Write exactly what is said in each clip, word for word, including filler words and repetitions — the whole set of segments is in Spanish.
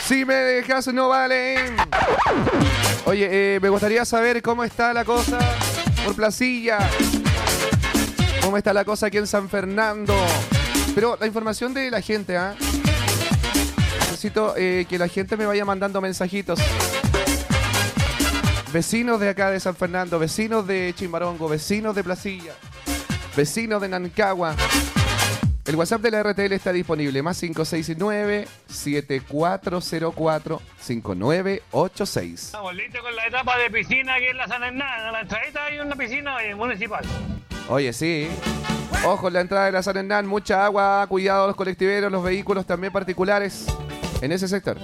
Si me dejas no vale. Oye, eh, me gustaría saber cómo está la cosa por Placilla. ¿Cómo está la cosa aquí en San Fernando? Pero la información de la gente, ¿ah? ¿eh? Necesito eh, que la gente me vaya mandando mensajitos. Vecinos de acá de San Fernando, vecinos de Chimbarongo, vecinos de Placilla, vecinos de Nancagua. El WhatsApp de la R T L está disponible, más cinco seis nueve, siete cuatro cero cuatro, cinco nueve ocho seis. Estamos listos con la etapa de piscina aquí en la San Hernán. A la entradita hay una piscina municipal. Oye, sí. Ojo en la entrada de la San Hernán, mucha agua, cuidado a los colectiveros, los vehículos también particulares en ese sector.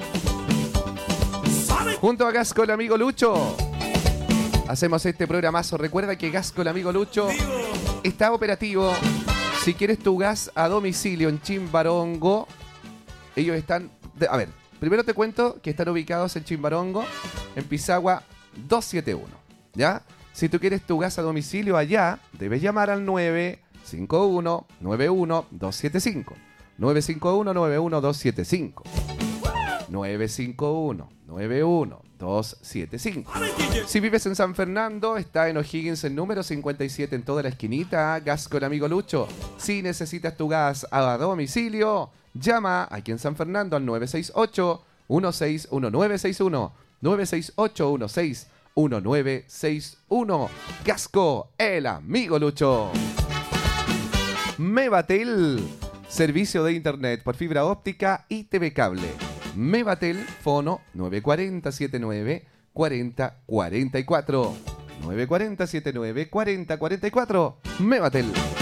Junto a Gas con el amigo Lucho, hacemos este programazo. Recuerda que Gas con el amigo Lucho está operativo. Si quieres tu gas a domicilio en Chimbarongo, ellos están... De, a ver, primero te cuento que están ubicados en Chimbarongo, en Pisagua doscientos setenta y uno, ¿ya? Si tú quieres tu gas a domicilio allá, debes llamar al nueve cinco uno, nueve uno dos siete cinco. nueve cinco uno, nueve uno dos siete cinco. nueve cinco uno, nueve uno dos siete cinco. Si vives en San Fernando, está en O'Higgins el número cincuenta y siete en toda la esquinita. Gas con amigo Lucho. Si necesitas tu gas a domicilio, llama aquí en San Fernando al nueve seis ocho, uno seis uno nueve seis uno. nueve seis ocho, uno seis uno nueve seis uno. Gasco, el amigo Lucho. Mevatel, servicio de internet por fibra óptica y T V cable. Mevatel, fono nueve cuatro cero setenta y nueve cuarenta cuarenta y cuatro. nueve cuatro cero setenta y nueve cuarenta cuarenta y cuatro. Mevatel.